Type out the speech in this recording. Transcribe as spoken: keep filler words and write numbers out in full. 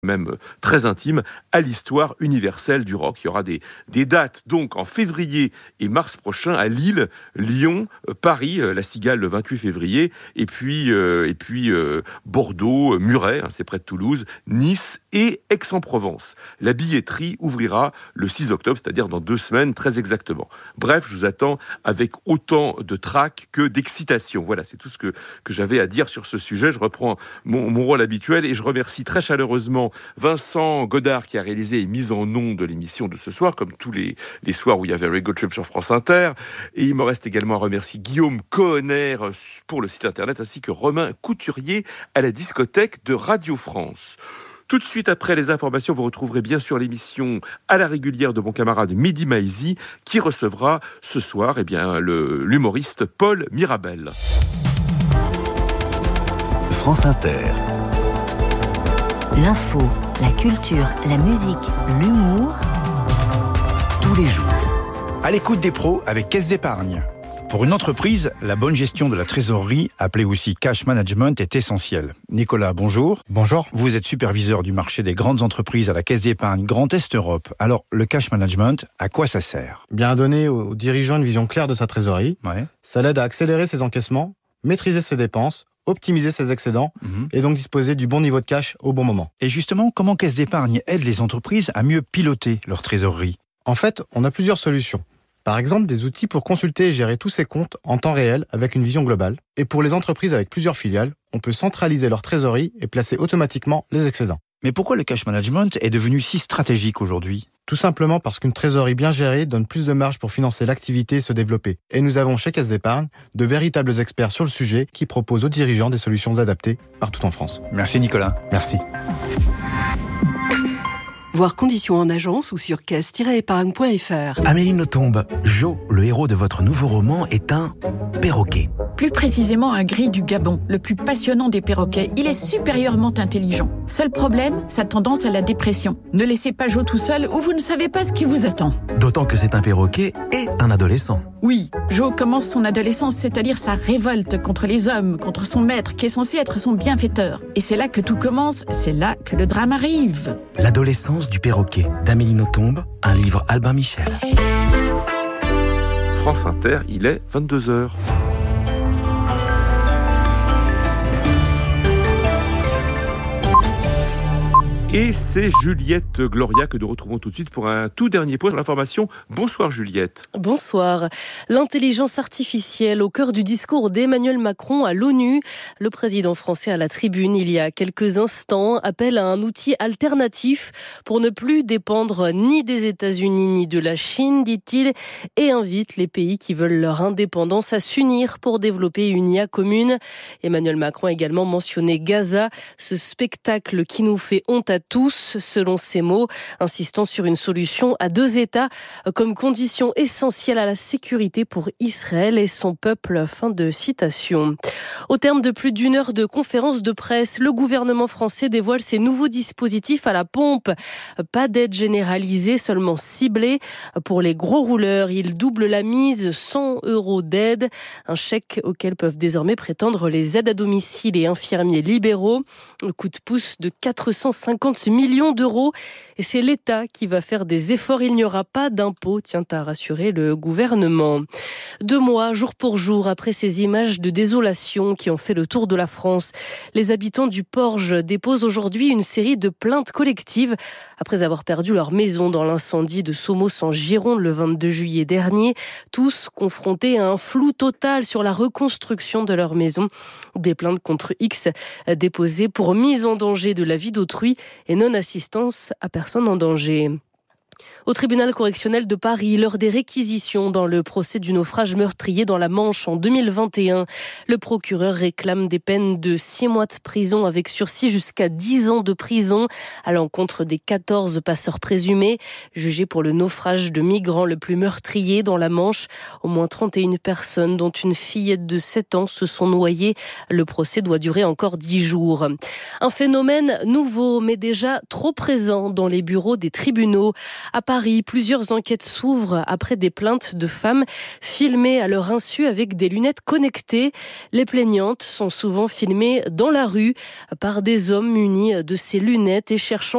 même très intime, à l'histoire universelle du rock. Il y aura des, des dates donc en février et mars prochain à Lille, Lyon, Paris, La Cigale le vingt-huit février, et puis, euh, et puis euh, Bordeaux, Muret, hein, c'est près de Toulouse, Nice et Aix-en-Provence. La billetterie ouvrira le six octobre, c'est-à-dire dans deux semaines très exactement. Bref, je vous attends avec autant de trac que d'excitation. Voilà, c'est tout ce que, que j'avais à dire sur ce sujet. Je reprends mon, mon rôle habituel et je remercie très chaleureusement Vincent Godard qui a réalisé et mis en nom de l'émission de ce soir, comme tous les, les soirs où il y avait Very Good Trip sur France Inter. Et il me reste également à remercier Guillaume Cohenner pour le site internet, ainsi que Romain Couturier à la discothèque de Radio France. Tout de suite après les informations, vous retrouverez bien sûr l'émission à la régulière de mon camarade Mehdi Maizi, qui recevra ce soir eh bien, le, l'humoriste Paul Mirabel. France Inter. L'info, la culture, la musique, l'humour. Tous les jours. À l'écoute des pros avec Caisse d'Épargne. Pour une entreprise, la bonne gestion de la trésorerie, appelée aussi cash management, est essentielle. Nicolas, bonjour. Bonjour. Vous êtes superviseur du marché des grandes entreprises à la Caisse d'Épargne Grand Est Europe. Alors, le cash management, à quoi ça sert ? Bien donner aux dirigeants une vision claire de sa trésorerie. Ouais. Ça l'aide à accélérer ses encaissements, maîtriser ses dépenses, optimiser ses excédents mmh. et donc disposer du bon niveau de cash au bon moment. Et justement, comment Caisse d'Épargne aide les entreprises à mieux piloter leur trésorerie ? En fait, on a plusieurs solutions. Par exemple, des outils pour consulter et gérer tous ses comptes en temps réel avec une vision globale. Et pour les entreprises avec plusieurs filiales, on peut centraliser leur trésorerie et placer automatiquement les excédents. Mais pourquoi le cash management est devenu si stratégique aujourd'hui ? Tout simplement parce qu'une trésorerie bien gérée donne plus de marge pour financer l'activité et se développer. Et nous avons chez Caisse d'Épargne de véritables experts sur le sujet qui proposent aux dirigeants des solutions adaptées partout en France. Merci Nicolas. Merci. Voir conditions en agence ou sur caisse tiret épargne point f r. Amélie Nothomb, Jo, le héros de votre nouveau roman, est un perroquet. Plus précisément un gris du Gabon, le plus passionnant des perroquets. Il est supérieurement intelligent. Seul problème, sa tendance à la dépression. Ne laissez pas Jo tout seul ou vous ne savez pas ce qui vous attend. D'autant que c'est un perroquet et un adolescent. Oui, Jo commence son adolescence, c'est-à-dire sa révolte contre les hommes, contre son maître qui est censé être son bienfaiteur. Et c'est là que tout commence, c'est là que le drame arrive. L'adolescence du perroquet, d'Amélie Nothomb, un livre Albin Michel. France Inter, il est vingt-deux heures. Et c'est Juliette Gloria que nous retrouvons tout de suite pour un tout dernier point sur l'information. Bonsoir Juliette. Bonsoir. L'intelligence artificielle au cœur du discours d'Emmanuel Macron à l'ONU. Le président français à la tribune il y a quelques instants appelle à un outil alternatif pour ne plus dépendre ni des États-Unis ni de la Chine, dit-il, et invite les pays qui veulent leur indépendance à s'unir pour développer une I A commune. Emmanuel Macron a également mentionné Gaza, ce spectacle qui nous fait honte à tous, selon ses mots, insistant sur une solution à deux États comme condition essentielle à la sécurité pour Israël et son peuple. Fin de citation. Au terme de plus d'une heure de conférence de presse, le gouvernement français dévoile ses nouveaux dispositifs à la pompe. Pas d'aide généralisée, seulement ciblée. Pour les gros rouleurs, il double la mise, cent euros d'aide. Un chèque auquel peuvent désormais prétendre les aides à domicile et infirmiers libéraux. Le coup de pouce de quatre cent cinquante millions d'euros. Et c'est l'État qui va faire des efforts. Il n'y aura pas d'impôt, tient à rassurer le gouvernement. Deux mois, jour pour jour, après ces images de désolation qui ont fait le tour de la France, les habitants du Porge déposent aujourd'hui une série de plaintes collectives après avoir perdu leur maison dans l'incendie de Somos en Gironde le vingt-deux juillet dernier. Tous confrontés à un flou total sur la reconstruction de leur maison. Des plaintes contre X déposées pour mise en danger de la vie d'autrui et non-assistance à personne en danger. Au tribunal correctionnel de Paris, lors des réquisitions dans le procès du naufrage meurtrier dans la Manche en deux mille vingt et un, le procureur réclame des peines de six mois de prison avec sursis jusqu'à dix ans de prison à l'encontre des quatorze passeurs présumés, jugés pour le naufrage de migrants le plus meurtrier dans la Manche. Au moins trente et une personnes, dont une fillette de sept ans, se sont noyées. Le procès doit durer encore dix jours. Un phénomène nouveau, mais déjà trop présent dans les bureaux des tribunaux. À Paris, plusieurs enquêtes s'ouvrent après des plaintes de femmes filmées à leur insu avec des lunettes connectées. Les plaignantes sont souvent filmées dans la rue par des hommes munis de ces lunettes et cherchant